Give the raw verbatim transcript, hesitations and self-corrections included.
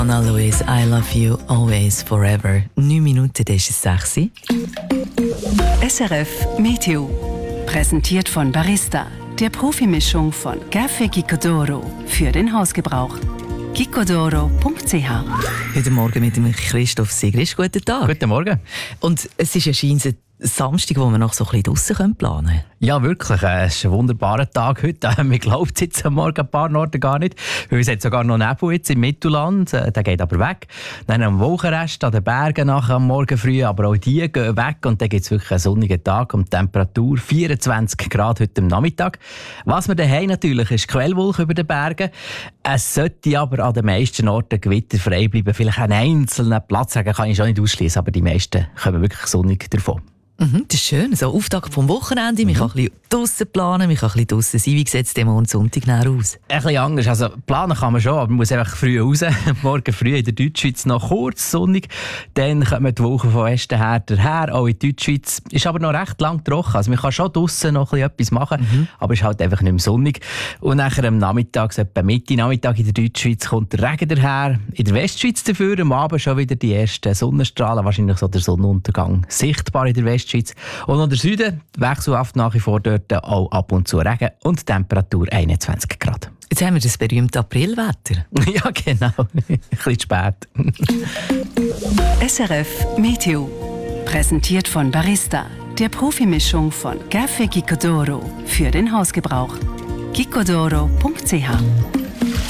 Alois, I love you always, forever. Neun Minuten, das ist es sechs. S R F Meteo. Präsentiert von Barista, der Profimischung von Café Gicodoro für den Hausgebrauch. gicodoro punkt c h. Heute Morgen mit dem Christoph Sigrist. Guten Tag. Guten Morgen. Und es ist anscheinend Samstag, wo wir noch so ein bisschen draussen planen können. Ja, wirklich. Es ist ein wunderbarer Tag heute. Man glaubt es jetzt am Morgen ein paar Orten gar nicht. Weil es hat sogar noch Nebel jetzt im Mittelland. Der geht aber weg. Dann am Wolkenrest an den Bergen nachher am Morgen früh. Aber auch die gehen weg. Und dann gibt es wirklich einen sonnigen Tag. Und die Temperatur vierundzwanzig Grad heute am Nachmittag. Was wir daheim natürlich ist Quellwolke über den Bergen. Es sollte aber an den meisten Orten gewitterfrei bleiben. Vielleicht einen einzelnen Platz sagen kann ich schon nicht ausschließen. Aber die meisten kommen wirklich sonnig davon. Mhm, das ist schön. So Auftakt vom Wochenende. Man kann ein bisschen draussen planen, man kann ein bisschen draussen sein. Wie sieht es dem Morgen Sonntag aus? Ein bisschen anders. Also, planen kann man schon, aber man muss einfach früh raus. Morgen früh in der Deutschschweiz noch kurz sonnig. Dann kommen die Wochen von Westen her daher, auch in der Deutschschweiz. Ist aber noch recht lang trocken. Also man kann schon draussen noch ein bisschen etwas machen, mhm. aber es ist halt einfach nicht mehr sonnig. Und nachher am Nachmittag, so etwa Mitte Nachmittag in der Deutschschweiz, kommt der Regen daher. In der Westschweiz dafür am Abend schon wieder die ersten Sonnenstrahlen, wahrscheinlich so der Sonnenuntergang sichtbar in der Westschweiz. Und noch der Süden, wechselhaft nach wie vor dort auch ab und zu Regen und Temperatur einundzwanzig Grad. Jetzt haben wir das berühmte Aprilwetter. Ja, genau. Ein bisschen spät. S R F Meteo. Präsentiert von Barista, der Profimischung von Café Gicodoro für den Hausgebrauch. gicodoro punkt c h.